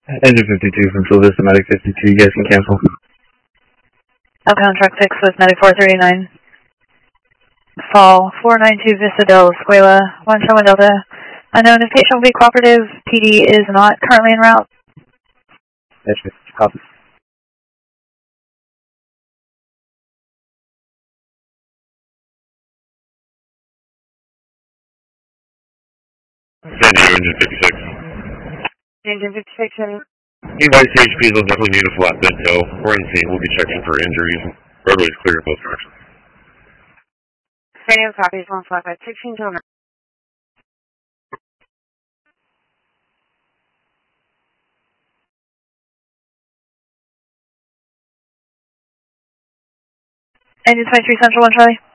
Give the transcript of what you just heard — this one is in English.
Engine 52 from Silva Vista, Medic 52, you guys can cancel. Alcon Truck 6 with Medic 439. Fall 492 Vista Del Escuela, 171 Delta. Unknown if patient will be cooperative. PD is not currently en route. That's copy. San Diego, Engine 56. Engine 56 and White CHP will definitely need a flatbed tow. We're in scene. We'll be checking for injuries. Roadway is clear in both directions. San Diego copies 1 flatbed 16 to Engine 23 Central 1 Charlie.